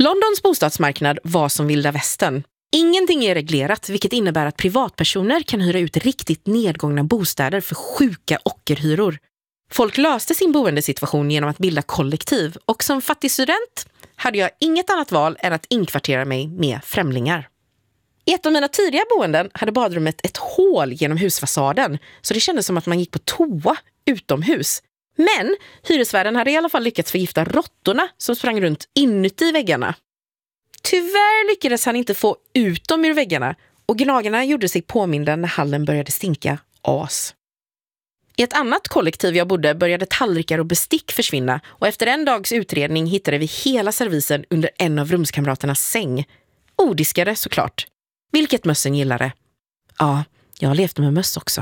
Londons bostadsmarknad var som vilda västern. Ingenting är reglerat, vilket innebär att privatpersoner kan hyra ut riktigt nedgångna bostäder för sjuka ockerhyror. Folk löste sin boendesituation genom att bilda kollektiv, och som fattig student hade jag inget annat val än att inkvartera mig med främlingar. I ett av mina tidiga boenden hade badrummet ett hål genom husfasaden, så det kändes som att man gick på toa utomhus. Men hyresvärden hade i alla fall lyckats förgifta råttorna som sprang runt inuti väggarna. Tyvärr lyckades han inte få ut dem ur väggarna, och gnagarna gjorde sig påminda när hallen började stinka as. I ett annat kollektiv jag bodde började tallrikar och bestick försvinna, och efter en dags utredning hittade vi hela servisen under en av rumskamraternas säng. Odiskade såklart. Vilket mössen gillade. Ja, jag har levt med möss också.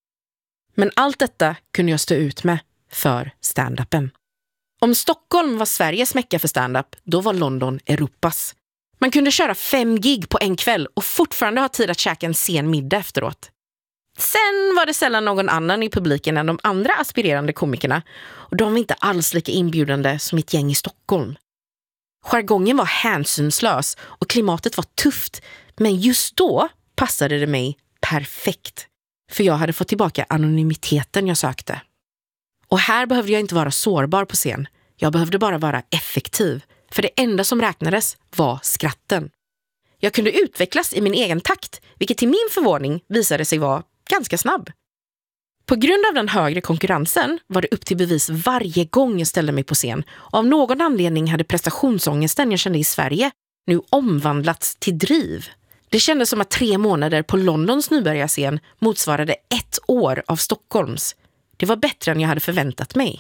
Men allt detta kunde jag stå ut med för stand-upen. Om Stockholm var Sveriges mecka för stand-up, då var London Europas. Man kunde köra 5 gig på en kväll och fortfarande ha tid att käka en sen middag efteråt. Sen var det sällan någon annan i publiken än de andra aspirerande komikerna, och de var inte alls lika inbjudande som ett gäng i Stockholm. Jargongen var hänsynslös och klimatet var tufft, men just då passade det mig perfekt. För jag hade fått tillbaka anonymiteten jag sökte. Och här behövde jag inte vara sårbar på scen. Jag behövde bara vara effektiv. För det enda som räknades var skratten. Jag kunde utvecklas i min egen takt, vilket till min förvåning visade sig vara ganska snabb. På grund av den högre konkurrensen var det upp till bevis varje gång jag ställde mig på scen. Och av någon anledning hade prestationsångesten jag kände i Sverige nu omvandlats till driv. Det kändes som att 3 månader på Londons nybörjarscen motsvarade 1 år av Stockholms. Det var bättre än jag hade förväntat mig.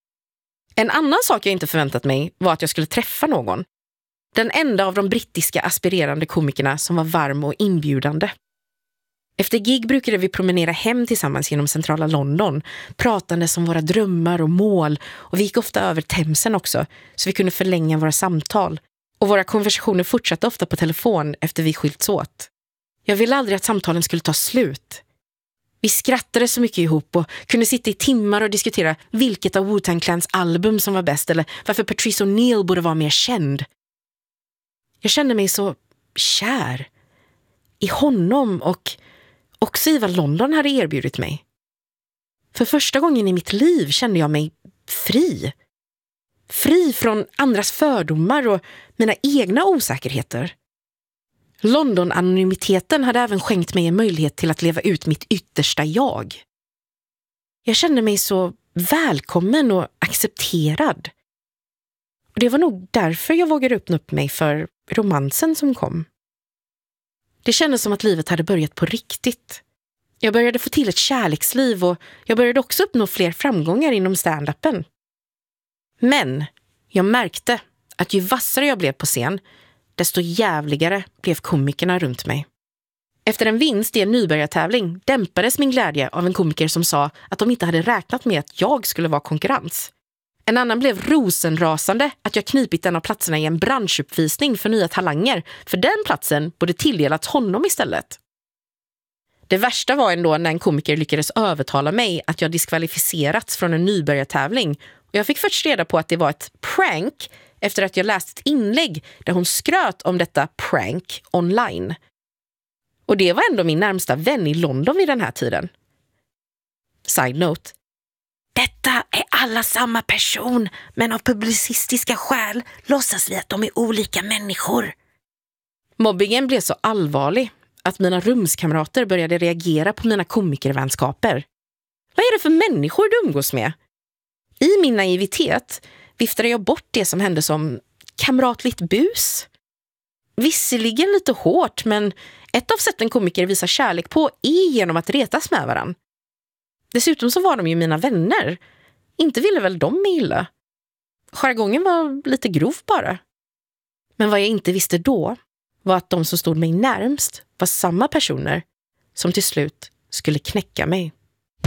En annan sak jag inte förväntat mig var att jag skulle träffa någon. Den enda av de brittiska aspirerande komikerna som var varm och inbjudande. Efter gig brukade vi promenera hem tillsammans genom centrala London, pratande om våra drömmar och mål, och vi gick ofta över Themsen också, så vi kunde förlänga våra samtal. Och våra konversationer fortsatte ofta på telefon efter vi skilts åt. Jag ville aldrig att samtalen skulle ta slut. Vi skrattade så mycket ihop och kunde sitta i timmar och diskutera vilket av Wu-Tang Clans album som var bäst eller varför Patrice O'Neill borde vara mer känd. Jag kände mig så kär i honom och också i vad London hade erbjudit mig. För första gången i mitt liv kände jag mig fri. Fri från andras fördomar och mina egna osäkerheter. London-anonymiteten hade även skänkt mig en möjlighet till att leva ut mitt yttersta jag. Jag kände mig så välkommen och accepterad. Och det var nog därför jag vågade öppna upp mig för romansen som kom. Det kändes som att livet hade börjat på riktigt. Jag började få till ett kärleksliv och jag började också uppnå fler framgångar inom stand-upen. Men jag märkte att ju vassare jag blev på scen, desto jävligare blev komikerna runt mig. Efter en vinst i en nybörjartävling dämpades min glädje av en komiker som sa att de inte hade räknat med att jag skulle vara konkurrens. En annan blev rosenrasande att jag knipit en av platserna i en branschuppvisning för nya talanger, för den platsen borde tilldelats honom istället. Det värsta var ändå när en komiker lyckades övertala mig att jag diskvalificerats från en nybörjartävling, och jag fick först reda på att det var ett prank efter att jag läst ett inlägg där hon skröt om detta prank online. Och det var ändå min närmsta vän i London vid den här tiden. Side note. Detta är alla samma person, men av publicistiska skäl låtsas vi att de är olika människor. Mobbingen blev så allvarlig att mina rumskamrater började reagera på mina komikervänskaper. Vad är det för människor du umgås med? I min naivitet viftade jag bort det som hände som kamratligt bus. Visserligen lite hårt, men ett av sätten komiker visar kärlek på är genom att retas med varann. Dessutom så var de ju mina vänner. Inte ville väl de mig illa. Jargongen var lite grov bara. Men vad jag inte visste då var att de som stod mig närmst var samma personer som till slut skulle knäcka mig.